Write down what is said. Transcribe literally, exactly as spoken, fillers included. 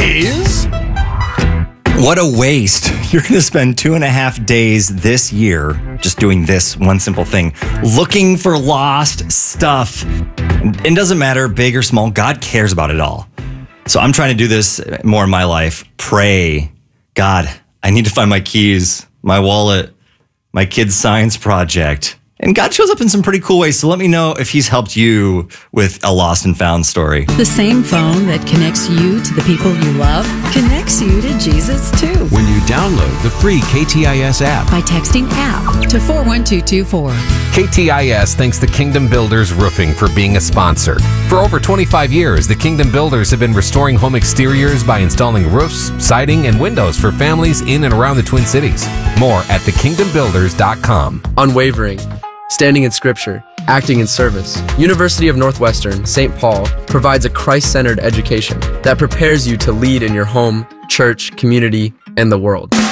days. What a waste. You're going to spend two and a half days this year just doing this one simple thing, looking for lost stuff. It doesn't matter, big or small, God cares about it all. So I'm trying to do this more in my life. Pray, God, I need to find my keys, my wallet, my kid's science project. And God shows up in some pretty cool ways. So let me know if he's helped you with a lost and found story. The same phone that connects you to the people you love connects you to Jesus too. When you download the free K T I S app. By texting app to four one two two four. K T I S thanks the Kingdom Builders Roofing for being a sponsor. For over twenty-five years, the Kingdom Builders have been restoring home exteriors by installing roofs, siding, and windows for families in and around the Twin Cities. More at the kingdom builders dot com. Unwavering, standing in Scripture, acting in service. University of Northwestern, Saint Paul provides a Christ-centered education that prepares you to lead in your home, church, community, and the world.